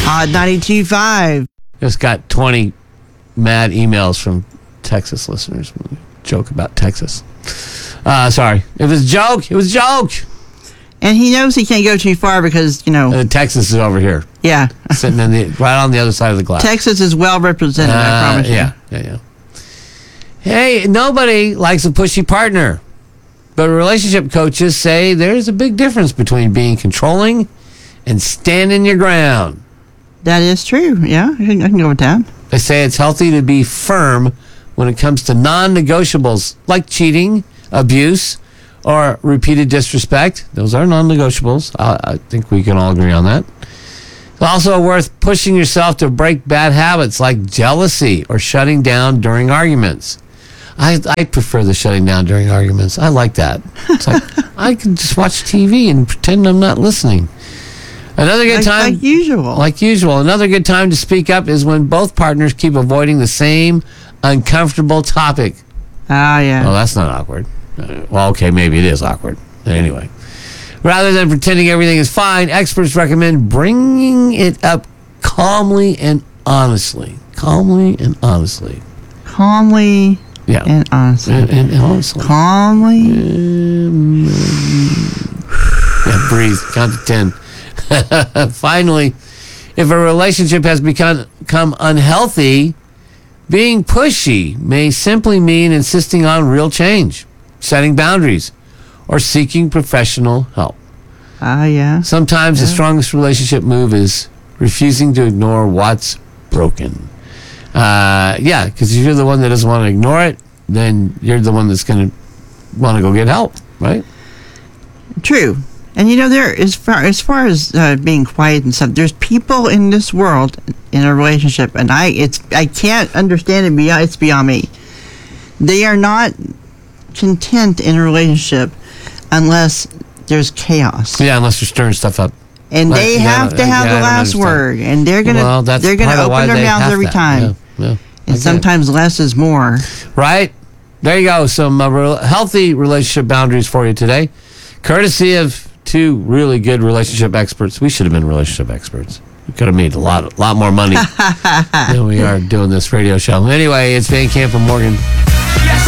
Hot 92.5. Just got 20 mad emails from Texas listeners. Joke about Texas. Sorry. It was a joke. It was a joke. And he knows he can't go too far because, Texas is over here. Yeah. Sitting right on the other side of the glass. Texas is well represented, I promise you. Yeah. Hey, nobody likes a pushy partner. But relationship coaches say there's a big difference between being controlling and standing your ground. That is true. Yeah, I can go with that. They say it's healthy to be firm when it comes to non-negotiables like cheating, abuse, or repeated disrespect. Those are non-negotiables. I think we can all agree on that. It's also worth pushing yourself to break bad habits like jealousy or shutting down during arguments. I prefer the shutting down during arguments. I like that. It's like I can just watch TV and pretend I'm not listening. Another good time, like usual. Another good time to speak up is when both partners keep avoiding the same uncomfortable topic. Yeah. Well, that's not awkward. Well, okay, maybe it is awkward. Anyway, rather than pretending everything is fine, experts recommend bringing it up calmly and honestly. Yeah. And honestly. And honestly. Calmly. Yeah, breathe. Count to 10. Finally, if a relationship has become unhealthy, being pushy may simply mean insisting on real change, setting boundaries, or seeking professional help. Yeah. Sometimes the strongest relationship move is refusing to ignore what's broken. Because if you're the one that doesn't want to ignore it, then you're the one that's going to want to go get help, right? True. And there, as far as being quiet and stuff, there's people in this world in a relationship, and I can't understand it. It's beyond me. They are not content in a relationship unless there's chaos. Yeah, unless you're stirring stuff up. And they have to have the last word, and they're gonna open their mouths every time. Yeah. And sometimes less is more. Right. There you go. Some healthy relationship boundaries for you today, courtesy of two really good relationship experts. We should have been relationship experts. We could have made a lot more money than we are doing this radio show. Anyway, it's Van Camp and Morgan. Yes.